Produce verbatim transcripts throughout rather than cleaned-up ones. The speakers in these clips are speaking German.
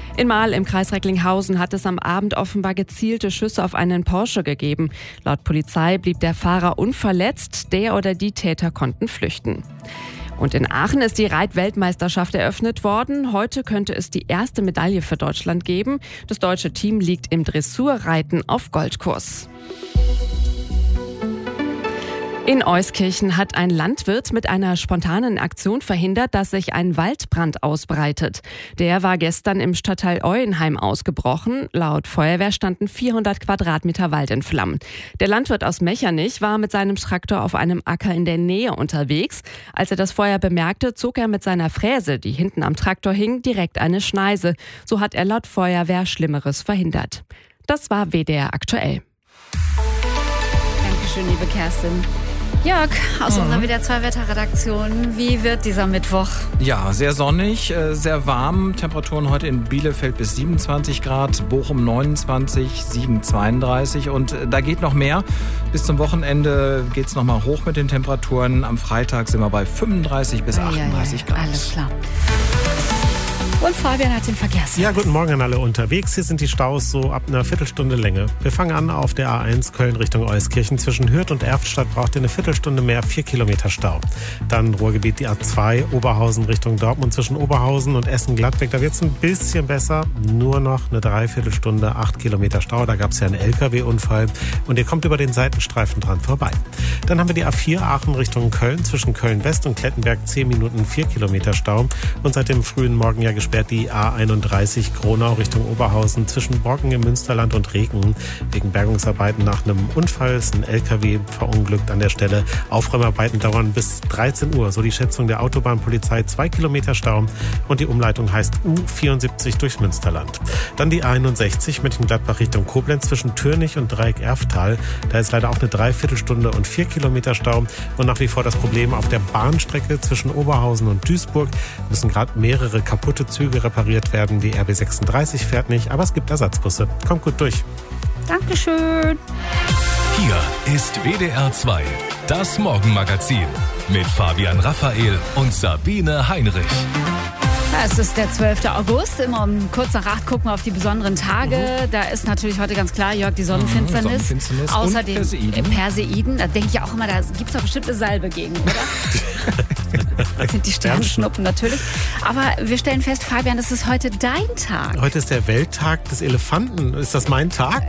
In Marl im Kreis Recklinghausen hat es am Abend offenbar gezielte Schüsse auf einen Porsche gegeben. Laut Polizei blieb der Fahrer unverletzt, der oder die Täter konnten flüchten. Und in Aachen ist die Reit-Weltmeisterschaft eröffnet worden. Heute könnte es die erste Medaille für Deutschland geben. Das deutsche Team liegt im Dressurreiten auf Goldkurs. In Euskirchen hat ein Landwirt mit einer spontanen Aktion verhindert, dass sich ein Waldbrand ausbreitet. Der war gestern im Stadtteil Euenheim ausgebrochen. Laut Feuerwehr standen vierhundert Quadratmeter Wald in Flammen. Der Landwirt aus Mechernich war mit seinem Traktor auf einem Acker in der Nähe unterwegs. Als er das Feuer bemerkte, zog er mit seiner Fräse, die hinten am Traktor hing, direkt eine Schneise. So hat er laut Feuerwehr Schlimmeres verhindert. Das war W D R aktuell. Dankeschön, liebe Kerstin. Jörg, aus mhm. unserer W D R zwei Wetterredaktion, wie wird dieser Mittwoch? Ja, sehr sonnig, sehr warm. Temperaturen heute in Bielefeld bis siebenundzwanzig Grad, Bochum neunundzwanzig, Siegen zweiunddreißig und da geht noch mehr. Bis zum Wochenende geht es noch mal hoch mit den Temperaturen. Am Freitag sind wir bei fünfunddreißig bis achtunddreißig Grad. Alles klar. Und Fabian hat den Verkehrsservice. Ja, guten Morgen an alle unterwegs. Hier sind die Staus so ab einer Viertelstunde Länge. Wir fangen an auf der A eins Köln Richtung Euskirchen. Zwischen Hürth und Erftstadt braucht ihr eine Viertelstunde mehr, vier Kilometer Stau. Dann Ruhrgebiet die A zwei Oberhausen Richtung Dortmund zwischen Oberhausen und Essen-Gladbeck. Da wird es ein bisschen besser. Nur noch eine Dreiviertelstunde, acht Kilometer Stau. Da gab es ja einen L K W-Unfall. Und ihr kommt über den Seitenstreifen dran vorbei. Dann haben wir die A vier Aachen Richtung Köln. Zwischen Köln-West und Klettenberg zehn Minuten, vier Kilometer Stau. Und seit dem frühen Morgen ja gesperrt die A einunddreißig Gronau Richtung Oberhausen zwischen Borken im Münsterland und Reken. Wegen Bergungsarbeiten nach einem Unfall ist ein L K W verunglückt an der Stelle. Aufräumarbeiten dauern bis dreizehn Uhr, so die Schätzung der Autobahnpolizei. Zwei Kilometer Stau und die Umleitung heißt U vierundsiebzig durchs Münsterland. Dann die A einundsechzig Mönchengladbach Richtung Koblenz zwischen Türnich und Dreieck-Erftal. Da ist leider auch eine Dreiviertelstunde und vier Kilometer Stau. Und nach wie vor das Problem auf der Bahnstrecke zwischen Oberhausen und Duisburg. Müssen gerade mehrere kaputte Züge repariert werden. Die R B sechsunddreißig fährt nicht, aber es gibt Ersatzbusse. Kommt gut durch. Dankeschön. Hier ist W D R zwei, das Morgenmagazin mit Fabian Raphael und Sabine Heinrich. Ja, es ist der zwölfte August. Immer um kurz nach acht gucken wir auf die besonderen Tage. Mhm. Da ist natürlich heute ganz klar, Jörg, die Sonnenfinsternis. Mhm, Sonnenfinsternis Außerdem und Perseiden. Perseiden. Da denke ich auch immer, da gibt es doch bestimmt eine Salbe gegen, oder? Das sind die Sternschnuppen natürlich. Aber wir stellen fest, Fabian, das ist heute dein Tag. Heute ist der Welttag des Elefanten. Ist das mein Tag?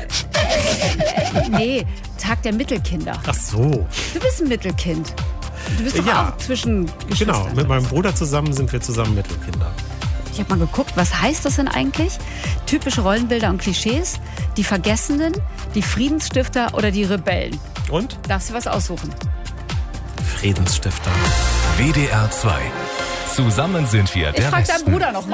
Nee, Tag der Mittelkinder. Ach so. Du bist ein Mittelkind. Du bist doch ja, auch zwischen Geschwistern. Genau, mit meinem Bruder zusammen sind wir zusammen Mittelkinder. Ich habe mal geguckt, was heißt das denn eigentlich? Typische Rollenbilder und Klischees, die Vergessenen, die Friedensstifter oder die Rebellen. Und? Darfst du was aussuchen? Friedensstifter. W D R zwei. Zusammen sind wir der Ich frage Westen. deinen Bruder noch mal.